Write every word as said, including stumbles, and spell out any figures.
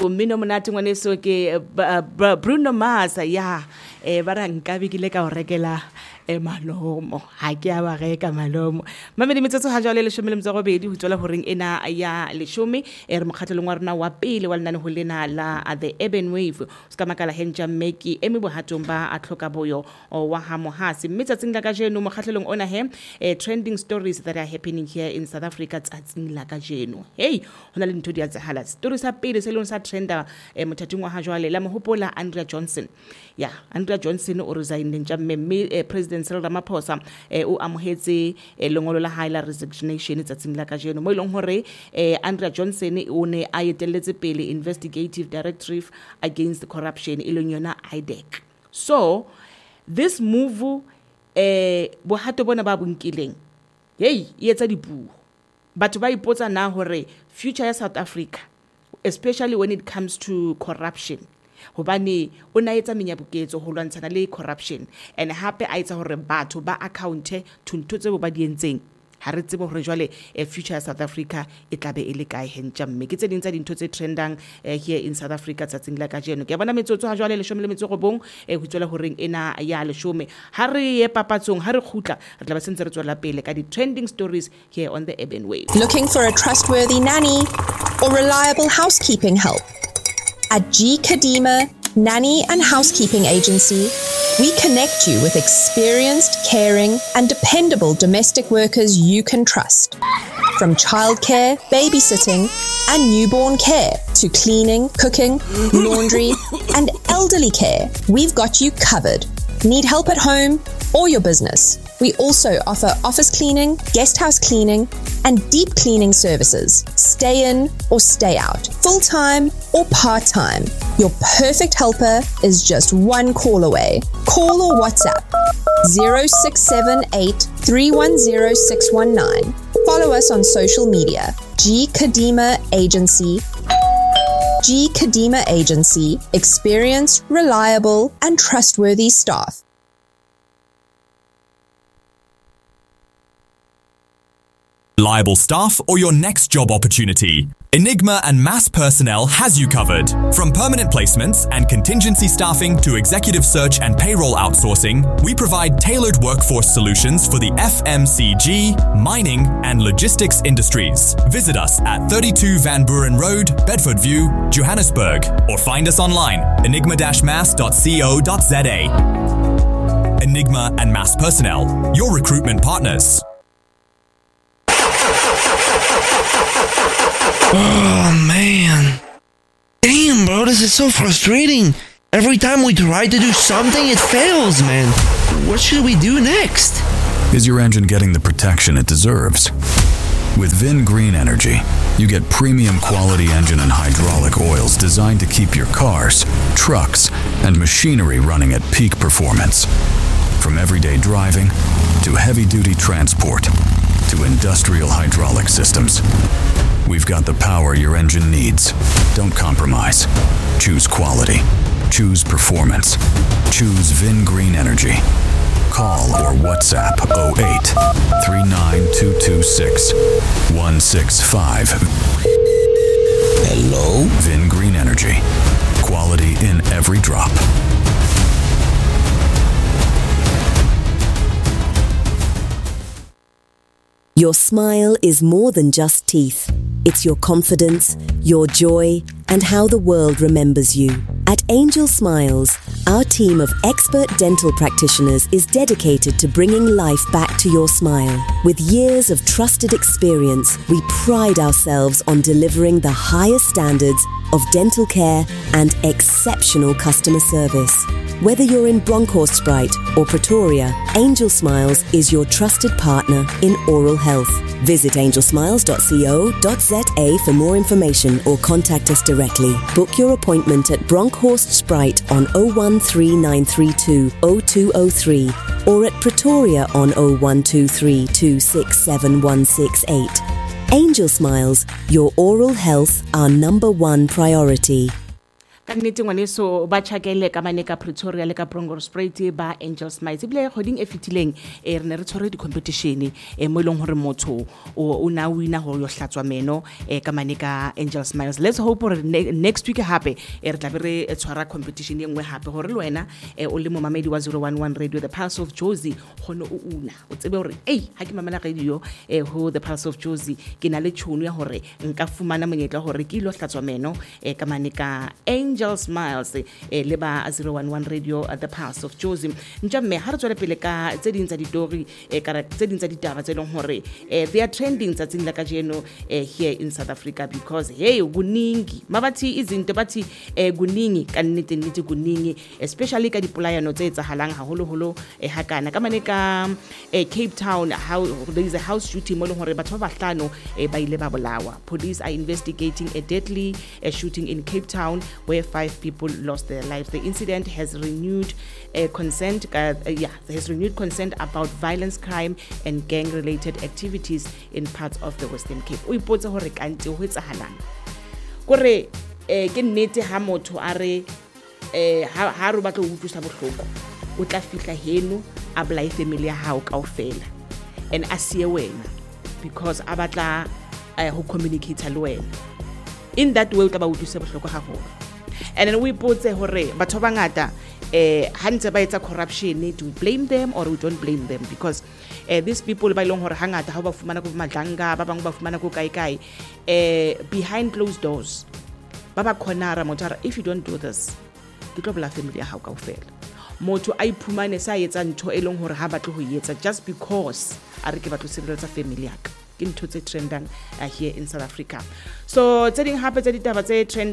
mmino monate ngwaneso ke Bruno Mars ya eh ba ra nkabe ke le ka o rekela e malomo ha ke a ba reka malomo mamedi metsotso ha jwale le leshome le metsotso robedi ho tswela horeng ena ya leshome e re mokgatlelong wa rona wa pele wa lenane ho lena la The Urban Wave ska makala henja meki emi bohatong ba a tlhoka boyo wa ha mohasi mme tsatsing la kajeno mokgatlelong ona he eh, trending stories that are happening here in South Africa tsatsing la kajeno hey hona le ntho di a tsahala story sa pele se leng sa trender eh, mothating wa ha jwale la mohopola Andrea Johnson ya Andrea Johnson o resigned nja mme eh, president Cyril Ramaphosa eh, o amohetse eh, lengolo la hae la resignation tsatsing la kajeno mo ileng hore eh, Andrea Johnson o ne a etelletse pele investigative directorate against corruption ileng yona I D E C. So this move eh bohato bona ba bonkileng hey e etsa dipuo batho ba ipotsa na hore future ya South Africa especially when it comes to corruption hobane o na etsa menyabuketso ho lwantshana le corruption and hape a etsa hore batho ba account thuntho tse bo ba di entseng ha re tsebe hore jwale a future South Africa e tlabe e le kae hentja mme ke tse ding tsa dintho tse trendang uh, here in South Africa tsatsing la kajeno ke bona metsotso ha jwale leshome le metso go bong e ho tswela horeng ena ya leshome ha re ye papatsong ha re khutla re tla ba sentse re tswela pele ka di trending stories here on The Urban Wave. Looking for a trustworthy nanny or reliable housekeeping help? At G Kadima Nanny and Housekeeping Agency, we connect you with experienced, caring, and dependable domestic workers you can trust. From childcare, babysitting, and newborn care to cleaning, cooking, laundry, and elderly care, we've got you covered. Need help at home or your business? We also offer office cleaning, guest house cleaning, and deep cleaning services. Stay in or stay out, full-time or part-time. Your perfect helper is just one call away. Call or WhatsApp zero six seven eight, three one zero, six one nine. Follow us on social media. G Kadima Agency. G Kadima Agency. Experienced, reliable, and trustworthy staff. Reliable staff or your next job opportunity? Enigma and Mass Personnel has you covered. From permanent placements and contingency staffing to executive search and payroll outsourcing, we provide tailored workforce solutions for the F M C G, mining, and logistics industries. Visit us at thirty-two Van Buren Road, Bedford View, Johannesburg, or find us online, enigma dash mass dot co dot za. Enigma and Mass Personnel, your recruitment partners. Oh, man. Damn, bro, this is so frustrating. Every time we try to do something, it fails, man. What should we do next? Is your engine getting the protection it deserves? With Vin Green Energy, you get premium quality engine and hydraulic oils designed to keep your cars, trucks, and machinery running at peak performance. From everyday driving to heavy-duty transport to industrial hydraulic systems, we've got the power your engine needs. Don't compromise. Choose quality. Choose performance. Choose Vin Green Energy. Call or WhatsApp oh eight, three nine two two six, one six five. Hello? Vin Green Energy. Quality in every drop. Your smile is more than just teeth. It's your confidence, your joy, and how the world remembers you. At Angel Smiles, our team of expert dental practitioners is dedicated to bringing life back to your smile. With years of trusted experience, we pride ourselves on delivering the highest standards of dental care and exceptional customer service. Whether you're in Bronkhorstspruit or Pretoria, Angel Smiles is your trusted partner in oral health. Visit angel smiles dot co dot za for more information or contact us directly. Book your appointment at Bronkhorstspruit on oh one three nine three two oh two oh three or at Pretoria on oh one two three two six seven one six eight. Angel Smiles, your oral health, our number one priority. ka nnete ngwaneso ba tšhakele ka mane ka Pretoria le ka Bronkhorstspruit ba Angel Smiles ebile kgoding e fetileng e re ne re tshwere di-competition e mo e leng gore motho o na wina go yo hlatswa meno e ka mane ka Angel Smiles. Let's hope gore next week hape e re tla be re tshwara competition e nngwe hape gore le wena o le mo mamedi wa zero one one Radio The Pulse of Jozi gone o una o tsebe gore ei ha ke mamela radio e ho The Pulse of Jozi ke na le tšhono ya gore nka fumana monyetla gore ke lo hlatswa meno e ka mane ka Angel Smiles e le ba zero one one Radio at The Pulse of Jozi. Ntja mme ha re tswela pele ka tse ding tsa ditori e ka tse ding tsa ditaba tse leng hore they are trending tsatsing la kajeno here in South Africa because hey kuningi mabathi izinto bathi kuningi ka nnete nnete kuningi especially ka dipolayano tse etsahalang haholo holo e hakana ka mane ka Cape Town how there is a house shooting mo leng hore batho ba bahlano ba ile ba bolawa. Police are investigating a deadly a shooting in Cape Town where five people lost their lives. The incident has renewed uh, consent uh, yeah has renewed concern about violence, crime and gang related activities in parts of the Western Cape. O ipotsa hore kante ho etsahalang kore eh ke nnete ha motho a re eh ha ro batla ho utlwisa bohloko o tla fihla heno a bolai family ya hao kaofela and a siye wena because a batla ho communicate le wena in that way o tla ba utlwisa bohloko haholo. And then we ipotse hore batho ba ngata eh ha ntse ba etsa corruption, do we blame them or we don't blame them because uh, these people ba ilong hore hangata ha ba fumana go madlanga ba bang ba fumana go kai kai eh behind closed doors ba ba khonara motho if you don't do this ke tlo bla family ya hao kaofela. Motho a iphumane sa etsa ntho e leng hore ha batlo ho etsa just because a re ke batlo sireletsa family ya ka ke ntho tse trendang uh, here in South Africa. So tse ding hape tse ditaba tse trend